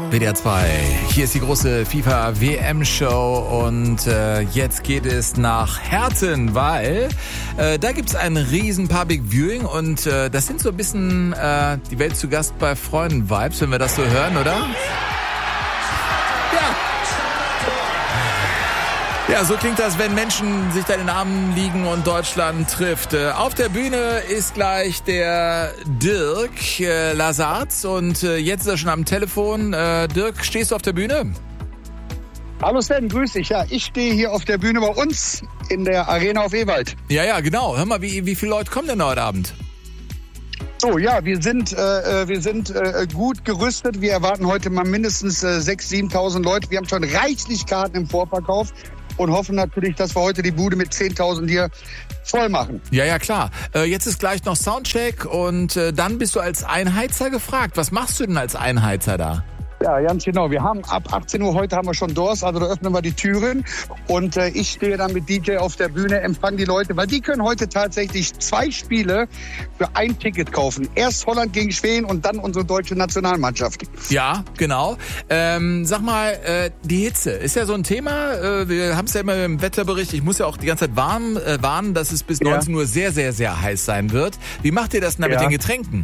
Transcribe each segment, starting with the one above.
WDR 2, hier ist die große FIFA-WM-Show und jetzt geht es nach Herten, weil da gibt's ein riesen Public Viewing und das sind so ein bisschen die Welt zu Gast bei Freunden-Vibes, wenn wir das so hören, oder? Ja, so klingt das, wenn Menschen sich da in den Armen liegen und Deutschland trifft. Auf der Bühne ist gleich der Dirk Lasartz und jetzt ist er schon am Telefon. Dirk, stehst du auf der Bühne? Hallo Sven, grüß dich. Ja, ich stehe hier auf der Bühne bei uns in der Arena auf Ewald. Ja, genau. Hör mal, wie viele Leute kommen denn heute Abend? So, ja, wir sind gut gerüstet. Wir erwarten heute mal mindestens 6.000, 7.000 Leute. Wir haben schon reichlich Karten im Vorverkauf und hoffen natürlich, dass wir heute die Bude mit 10.000 hier voll machen. Ja, klar. Jetzt ist gleich noch Soundcheck und dann bist du als Einheizer gefragt. Was machst du denn als Einheizer da? Ja, ganz genau. Wir haben ab 18 Uhr heute haben wir schon Doors, also da öffnen wir die Türen und ich stehe dann mit DJ auf der Bühne, empfange die Leute, weil die können heute tatsächlich 2 Spiele für ein Ticket kaufen. Erst Holland gegen Schweden und dann unsere deutsche Nationalmannschaft. Ja, genau. Sag mal, die Hitze ist ja so ein Thema. Wir haben es ja immer im Wetterbericht. Ich muss ja auch die ganze Zeit warnen, dass es bis 19 Uhr sehr, sehr, sehr heiß sein wird. Wie macht ihr das denn da mit den Getränken?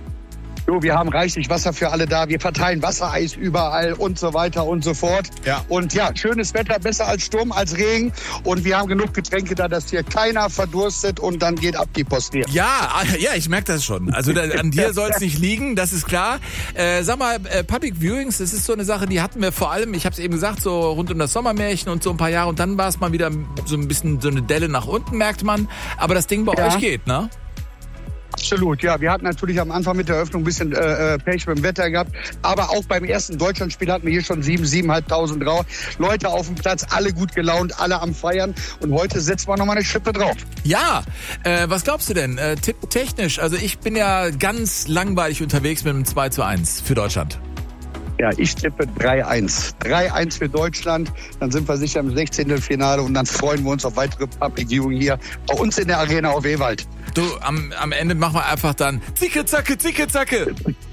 So, wir haben reichlich Wasser für alle da. Wir verteilen Wassereis überall und so weiter und so fort. Ja. Und ja, schönes Wetter, besser als Sturm, als Regen. Und wir haben genug Getränke da, dass hier keiner verdurstet und dann geht ab die Post hier. Ja, ich merke das schon. Also an dir soll es nicht liegen, das ist klar. Sag mal, Public Viewings, das ist so eine Sache, die hatten wir vor allem, ich habe es eben gesagt, so rund um das Sommermärchen und so ein paar Jahre. Und dann war es mal wieder so ein bisschen so eine Delle nach unten, merkt man. Aber das Ding bei euch geht, ne? Absolut, ja. Wir hatten natürlich am Anfang mit der Eröffnung ein bisschen Pech beim Wetter gehabt. Aber auch beim ersten Deutschlandspiel hatten wir hier schon 7.500 Leute auf dem Platz. Alle gut gelaunt, alle am Feiern. Und heute setzen wir nochmal eine Schippe drauf. Ja, was glaubst du denn? Tipptechnisch, also ich bin ja ganz langweilig unterwegs mit einem 2:1 für Deutschland. Ja, ich tippe 3:1. 3:1 für Deutschland. Dann sind wir sicher im 16. Finale und dann freuen wir uns auf weitere Public Viewing hier bei uns in der Arena auf Ewald. Du, am Ende machen wir einfach dann Zicke, Zacke, Zicke, Zacke.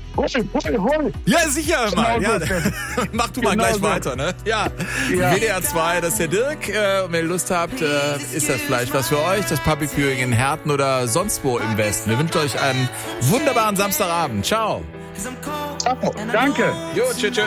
Hol. Ja, sicher mal. Genau Ja, mach du mal gleich weiter, ne? Ja. WDR 2, das ist der Dirk. Wenn ihr Lust habt, ist das vielleicht was für euch. Das Public Viewing in Herten oder sonst wo im Westen. Wir wünschen euch einen wunderbaren Samstagabend. Ciao. Danke. Jo, tschüss.